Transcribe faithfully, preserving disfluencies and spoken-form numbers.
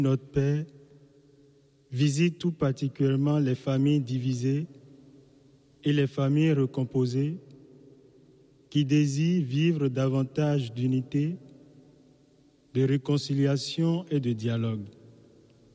Notre Père, visite tout particulièrement les familles divisées et les familles recomposées qui désirent vivre davantage d'unité, de réconciliation et de dialogue.